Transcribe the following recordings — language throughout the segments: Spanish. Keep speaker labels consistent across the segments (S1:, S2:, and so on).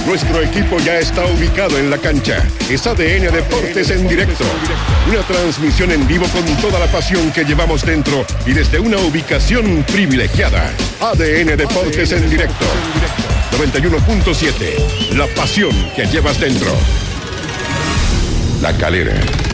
S1: Nuestro equipo ya está ubicado en la cancha. Es ADN Deportes en directo. Una transmisión en vivo con toda la pasión que llevamos dentro y desde una ubicación privilegiada. ADN Deportes en directo. 91.7. La pasión que llevas dentro. La Calera.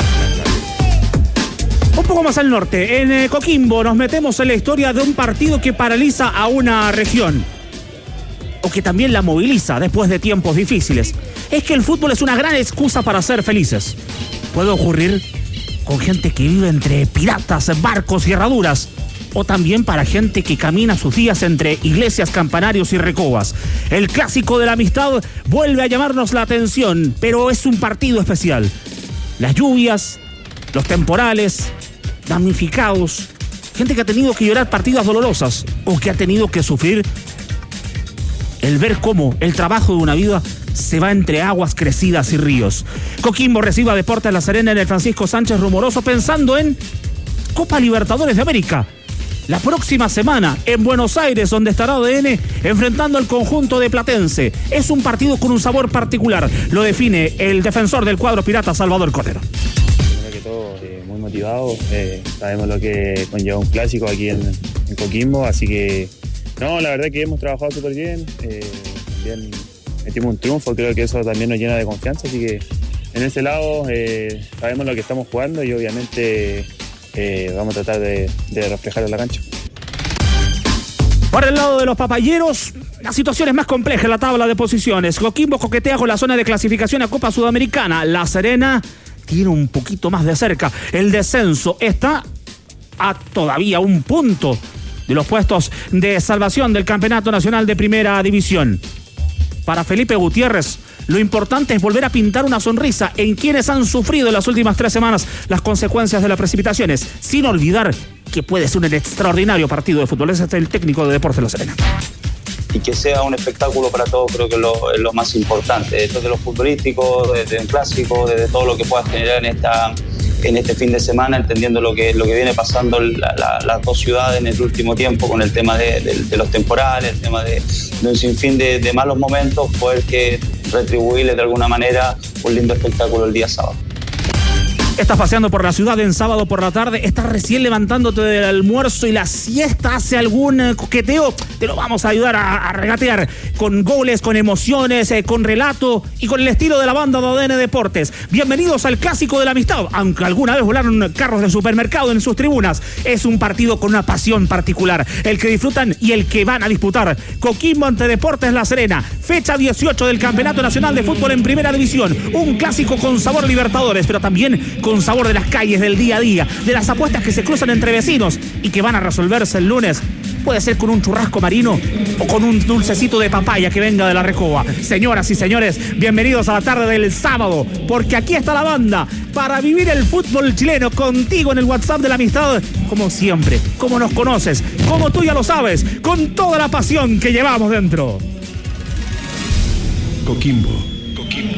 S2: Un poco más al norte, en Coquimbo, nos metemos en la historia de un partido que paraliza a una región. O que también la moviliza después de tiempos difíciles. Es que el fútbol es una gran excusa para ser felices. Puede ocurrir con gente que vive entre piratas, barcos y herraduras. O también para gente que camina sus días entre iglesias, campanarios y recobas. El clásico de la amistad vuelve a llamarnos la atención, pero es un partido especial. Las lluvias, los temporales, damnificados, gente que ha tenido que llorar partidas dolorosas o que ha tenido que sufrir el ver cómo el trabajo de una vida se va entre aguas crecidas y ríos. Coquimbo recibe a Deportes La Serena en el Francisco Sánchez Rumoroso pensando en Copa Libertadores de América. La próxima semana en Buenos Aires, donde estará ADN enfrentando al conjunto de Platense. Es un partido con un sabor particular. Lo define el defensor del cuadro pirata, Salvador Cotero.
S3: Primero que todo, muy motivado. Sabemos lo que conlleva un clásico aquí en Coquimbo, así que no, la verdad que hemos trabajado súper bien. También metimos un triunfo, creo que eso también nos llena de confianza, así que en ese lado sabemos lo que estamos jugando y obviamente vamos a tratar de reflejarlo en la cancha.
S2: Por el lado de los papayeros, la situación es más compleja en la tabla de posiciones. Coquimbo coquetea con la zona de clasificación a Copa Sudamericana. La Serena tiene un poquito más de cerca. El descenso está a todavía un punto de los puestos de salvación del Campeonato Nacional de Primera División. Para Felipe Gutiérrez, lo importante es volver a pintar una sonrisa en quienes han sufrido en las últimas 3 semanas las consecuencias de las precipitaciones, sin olvidar que puede ser un extraordinario partido de fútbol. Ese es el técnico de Deportes La Serena.
S4: Y que sea un espectáculo para todos, creo que es lo más importante. Esto de lo futbolístico, de un clásico, de todo lo que pueda generar en este fin de semana, entendiendo lo que viene pasando las dos ciudades en el último tiempo con el tema de los temporales, el tema de un sinfín de malos momentos, poder que retribuirle de alguna manera un lindo espectáculo el día sábado.
S2: Estás paseando por la ciudad en sábado por la tarde, estás recién levantándote del almuerzo y la siesta hace algún coqueteo, te lo vamos a ayudar a regatear con goles, con emociones, con relato y con el estilo de la banda de ADN Deportes. Bienvenidos al clásico de la amistad, aunque alguna vez volaron carros de supermercado en sus tribunas. Es un partido con una pasión particular, el que disfrutan y el que van a disputar. Coquimbo ante Deportes La Serena, fecha 18 del Campeonato Nacional de Fútbol en Primera División. Un clásico con sabor Libertadores, pero también con sabor de las calles, del día a día, de las apuestas que se cruzan entre vecinos y que van a resolverse el lunes. Puede ser con un churrasco marino o con un dulcecito de papaya que venga de la Recoba. Señoras y señores, bienvenidos a la tarde del sábado, porque aquí está la banda para vivir el fútbol chileno contigo en el WhatsApp de la amistad, como siempre, como nos conoces, como tú ya lo sabes, con toda la pasión que llevamos dentro.
S1: Coquimbo